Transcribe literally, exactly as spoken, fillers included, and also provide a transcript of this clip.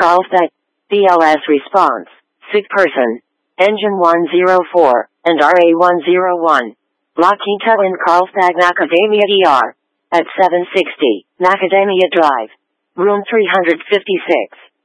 Carlsbad. B L S response. Sick person. Engine one oh four, and R A one oh one. La Quinta in Carlsbad, Macadamia E R. At seven sixty, Macadamia Drive. Room three fifty-six.